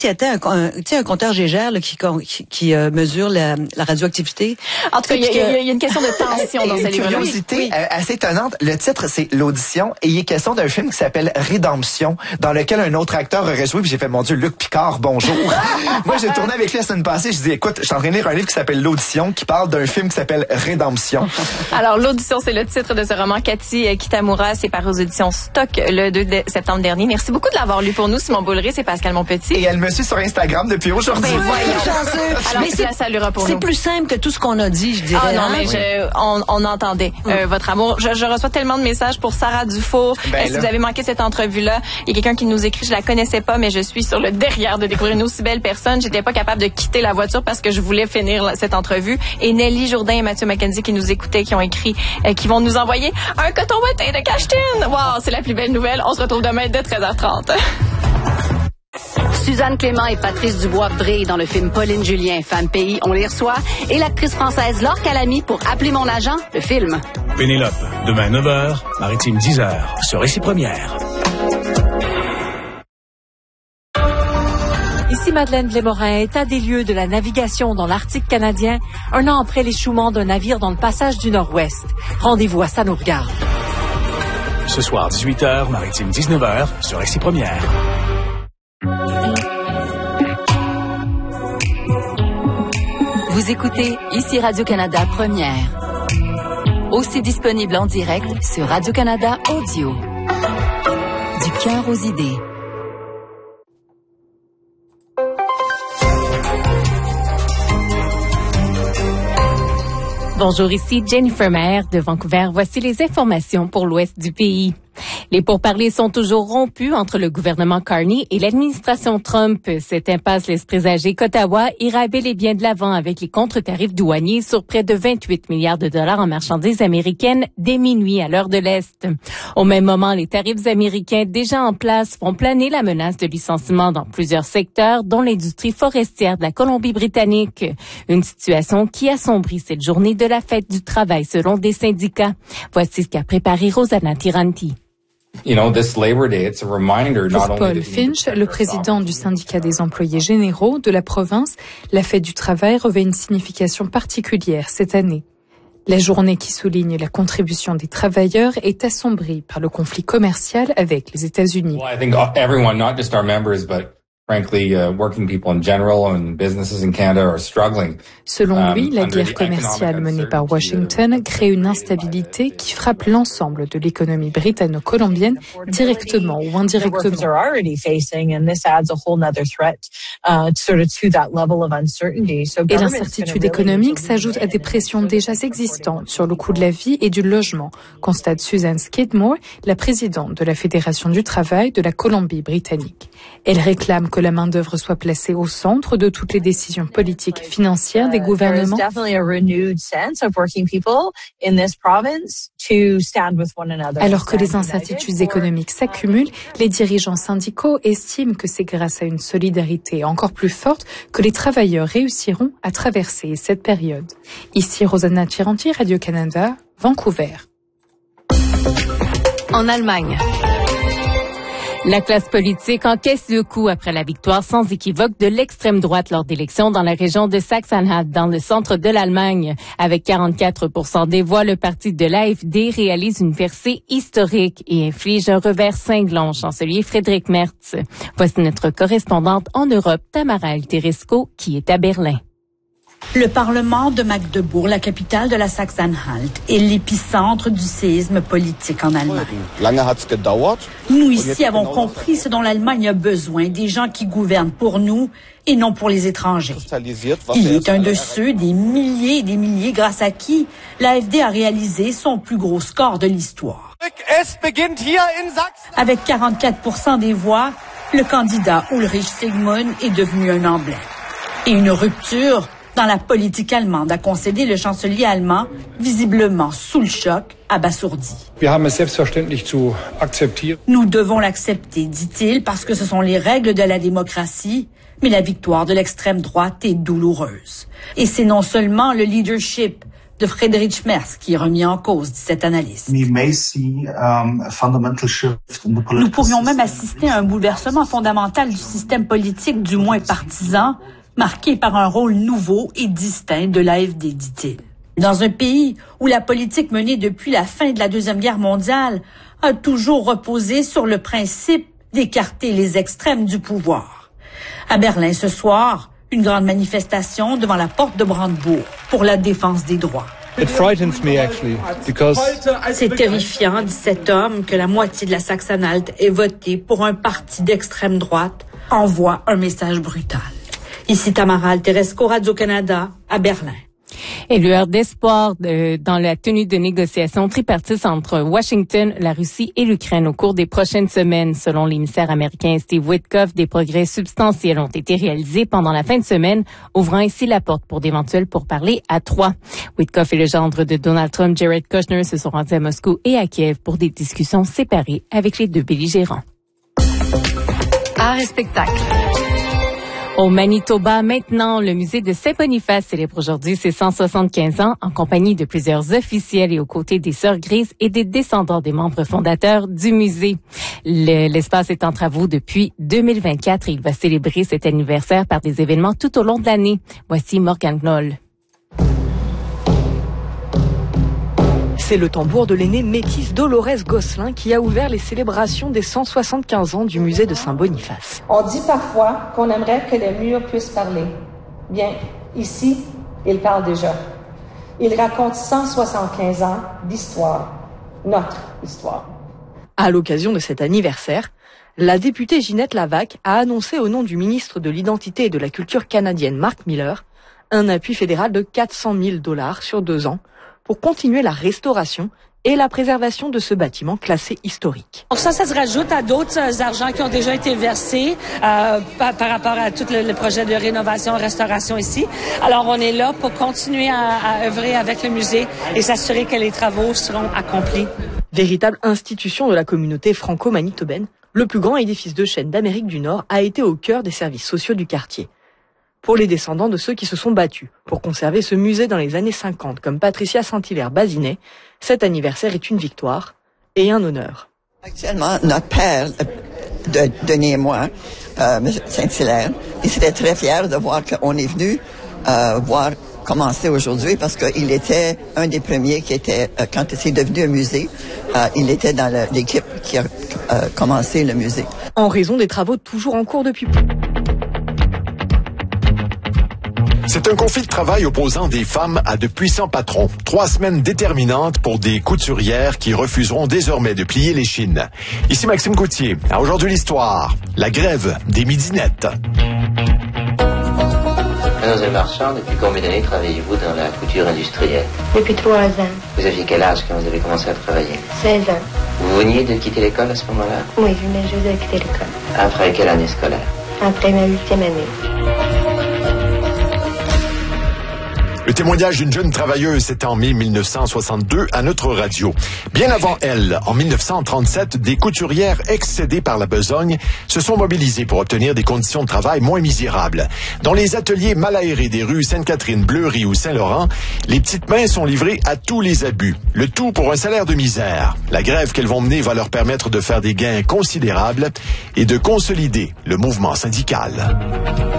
C'était un compteur Gégère là, qui mesure la radioactivité. En tout cas, il y a une question de tension dans cette livre-là. Une curiosité assez étonnante. Le titre, c'est L'Audition, et il est question d'un film qui s'appelle Rédemption, dans lequel un autre acteur aurait joué, puis j'ai fait, mon Dieu, Luc Picard, bonjour. Moi, j'ai tourné avec lui la semaine passée, je dis, écoute, je suis en train de lire un livre qui s'appelle L'Audition, qui parle d'un film qui s'appelle Rédemption. Alors, L'Audition, c'est le titre de ce roman. Cathy Kitamura, c'est paru aux éditions Stock le 2 septembre dernier. Merci beaucoup de l'avoir lu pour nous, Simon Boulry, c'est Pascal Monpetit. Et elle me suit sur Instagram depuis aujourd'hui. Ben voyons. Alors, tu la salueras pour nous. C'est plus simple que tout ce qu'on a dit, je dirais. Ah non, mais on entendait votre amour. Je reçois tellement de messages pour Sarah Dufault. Si vous avez manqué cette entrevue-là, il y a quelqu'un qui nous écrit, je la connaissais pas, mais je suis sur le derrière de découvrir une aussi belle personne. J'étais pas capable de quitter la voiture parce que je voulais finir cette entrevue. Et Nelly Jourdain et Mathieu Mackenzie qui nous écoutaient, qui ont écrit, qui vont nous envoyer un coton ouaté de Cachetin. Wow, c'est la plus belle nouvelle. On se retrouve demain dès 13h30. Suzanne Clément et Patrice Dubois brillent dans le film Pauline Julien, Femme Pays, on les reçoit. Et l'actrice française Laure Calamy pour Appeler mon agent, le film. Pénélope, demain 9h, Maritime 10h, sur Récit Première. Ici Madeleine Blais-Morin, état des lieux de la navigation dans l'Arctique canadien, un an après l'échouement d'un navire dans le passage du Nord-Ouest. Rendez-vous à Ça nous regarde. Ce soir, 18h, Maritime 19h, sur Récit Première. Vous écoutez ici Radio-Canada Première. Aussi disponible en direct sur Radio-Canada Audio. Du cœur aux idées. Bonjour, ici Jennifer Maher de Vancouver. Voici les informations pour l'ouest du pays. Les pourparlers sont toujours rompus entre le gouvernement Carney et l'administration Trump. Cette impasse laisse présager qu'Ottawa ira bel et bien de l'avant avec les contre-tarifs douaniers sur près de 28 milliards de dollars en marchandises américaines dès minuit à l'heure de l'Est. Au même moment, les tarifs américains déjà en place font planer la menace de licenciement dans plusieurs secteurs, dont l'industrie forestière de la Colombie-Britannique. Une situation qui assombrit cette journée de la fête du travail selon des syndicats. Voici ce qu'a préparé Rosanna Tiranti. Pour Paul Finch, le président du syndicat des employés généraux de la province, la fête du travail revêt une signification particulière cette année. La journée qui souligne la contribution des travailleurs est assombrie par le conflit commercial avec les États-Unis. Selon lui, la guerre commerciale menée par Washington crée une instabilité qui frappe l'ensemble de l'économie britanno-colombienne directement ou indirectement. Et l'incertitude économique s'ajoute à des pressions déjà existantes sur le coût de la vie et du logement, constate Susan Skidmore, la présidente de la Fédération du travail de la Colombie-Britannique. Elle réclame que la main-d'œuvre soit placée au centre de toutes les décisions politiques et financières des gouvernements. Alors que les incertitudes économiques s'accumulent, les dirigeants syndicaux estiment que c'est grâce à une solidarité encore plus forte que les travailleurs réussiront à traverser cette période. Ici Rosanna Tiranti, Radio-Canada, Vancouver. En Allemagne. La classe politique encaisse le coup après la victoire sans équivoque de l'extrême droite lors d'élections dans la région de Sachsen-Anhalt, dans le centre de l'Allemagne. Avec 44% des voix, le parti de l'AfD réalise une percée historique et inflige un revers cinglant au chancelier Friedrich Merz. Voici notre correspondante en Europe, Tamara Alteresco, qui est à Berlin. Le Parlement de Magdebourg, la capitale de la Sachsen-Anhalt, est l'épicentre du séisme politique en Allemagne. Nous ici avons compris ce dont l'Allemagne a besoin, des gens qui gouvernent pour nous et non pour les étrangers. Il est un de ceux des milliers et des milliers grâce à qui l'AfD a réalisé son plus gros score de l'histoire. Avec 44% des voix, le candidat Ulrich Sigmund est devenu un emblème. Et une rupture dans la politique allemande a concédé le chancelier allemand, visiblement sous le choc, abasourdi. Nous devons l'accepter, dit-il, parce que ce sont les règles de la démocratie, mais la victoire de l'extrême droite est douloureuse. Et c'est non seulement le leadership de Friedrich Merz qui est remis en cause, dit cet analyste. Nous pourrions même assister à un bouleversement fondamental du système politique, du moins partisan, marqué par un rôle nouveau et distinct de l'AfD, dit-il. Dans un pays où la politique menée depuis la fin de la Deuxième Guerre mondiale a toujours reposé sur le principe d'écarter les extrêmes du pouvoir. À Berlin ce soir, une grande manifestation devant la porte de Brandebourg pour la défense des droits. C'est terrifiant, dit cet homme, que la moitié de la Saxe-Anhalt ait voté pour un parti d'extrême droite, envoie un message brutal. Ici Tamara Alteresco, Radio-Canada, à Berlin. Et lueur d'espoir dans la tenue de négociations tripartites entre Washington, la Russie et l'Ukraine au cours des prochaines semaines. Selon l'émissaire américain Steve Witkoff, des progrès substantiels ont été réalisés pendant la fin de semaine, ouvrant ainsi la porte pour d'éventuels pourparlers à 3. Witkoff et le gendre de Donald Trump, Jared Kushner, se sont rendus à Moscou et à Kiev pour des discussions séparées avec les deux belligérants. Art et spectacle. Au Manitoba, maintenant, le musée de Saint-Boniface célèbre aujourd'hui ses 175 ans en compagnie de plusieurs officiels et aux côtés des Sœurs Grises et des descendants des membres fondateurs du musée. L'espace est en travaux depuis 2024 et il va célébrer cet anniversaire par des événements tout au long de l'année. Voici Morgane Knoll. C'est le tambour de l'aîné métis Dolores Gosselin qui a ouvert les célébrations des 175 ans du musée de Saint-Boniface. On dit parfois qu'on aimerait que les murs puissent parler. Bien, ici, il parle déjà. Il raconte 175 ans d'histoire, notre histoire. À l'occasion de cet anniversaire, la députée Ginette Lavac a annoncé au nom du ministre de l'Identité et de la Culture canadienne Mark Miller un appui fédéral de 400 000 $ sur 2 ans pour continuer la restauration et la préservation de ce bâtiment classé historique. Donc ça se rajoute à d'autres argents qui ont déjà été versés par rapport à tout le projet de rénovation, restauration ici. Alors on est là pour continuer à œuvrer avec le musée et s'assurer que les travaux seront accomplis. Véritable institution de la communauté franco-manitobaine, le plus grand édifice de chêne d'Amérique du Nord a été au cœur des services sociaux du quartier. Pour les descendants de ceux qui se sont battus pour conserver ce musée dans les années 50, comme Patricia Saint-Hilaire-Bazinet, cet anniversaire est une victoire et un honneur. Actuellement, notre père, Denis et moi, M. Saint-Hilaire, il serait très fier de voir qu'on est venu voir commencer aujourd'hui parce qu'il était un des premiers qui était, quand c'est devenu un musée, il était dans l'équipe qui a commencé le musée. En raison des travaux toujours en cours depuis peu. C'est un conflit de travail opposant des femmes à de puissants patrons. 3 semaines déterminantes pour des couturières qui refuseront désormais de plier les chines. Ici Maxime Coutier. À Aujourd'hui l'histoire. La grève des midinettes. Mademoiselle Marchand, depuis combien d'années travaillez-vous dans la couture industrielle? Depuis 3 ans. Vous aviez quel âge quand vous avez commencé à travailler? 16 ans. Vous veniez de quitter l'école à ce moment-là? Oui, je venais juste de quitter l'école. Après quelle année scolaire? Après ma 8e année. Le témoignage d'une jeune travailleuse, c'était en mai 1962 à notre radio. Bien avant elle, en 1937, des couturières excédées par la besogne se sont mobilisées pour obtenir des conditions de travail moins misérables. Dans les ateliers mal aérés des rues Sainte-Catherine, Bleury ou Saint-Laurent, les petites mains sont livrées à tous les abus. Le tout pour un salaire de misère. La grève qu'elles vont mener va leur permettre de faire des gains considérables et de consolider le mouvement syndical.